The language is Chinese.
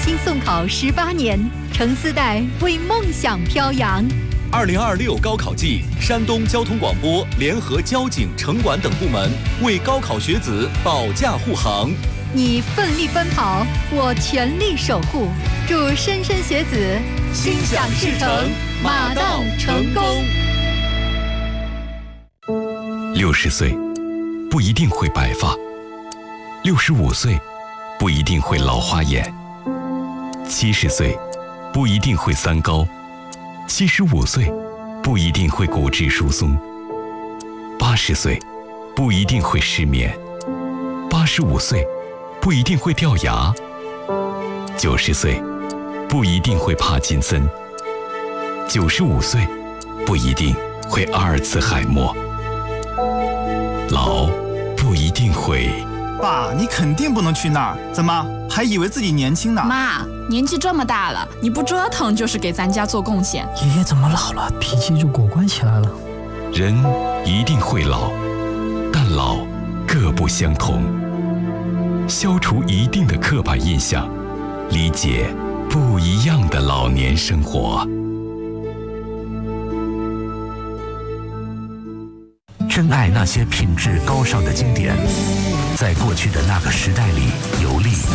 轻送考18年，诚丝带为梦想飘扬。 2026高考季，山东交通广播联合交警、城管等部门为高考学子保驾护航。 你奋力奔跑，我全力守护。祝莘莘学子心想事成，马到成功。 60岁不一定会白发，65岁不一定会老花眼，70岁不一定会三高，75岁不一定会骨质疏松，80岁不一定会失眠，85岁不一定会掉牙，90岁不一定会帕金森，95岁不一定会阿尔茨海默。老不一定会。 爸，你肯定不能去那儿，怎么还以为自己年轻呢？ 妈，年纪这么大了，你不折腾就是给咱家做贡献。 爷爷怎么老了，脾气就果断起来了？ 人一定会老，但老各不相同。消除一定的刻板印象，理解不一样的老年生活。 珍爱那些品质高尚的经典，在过去的那个时代里游历。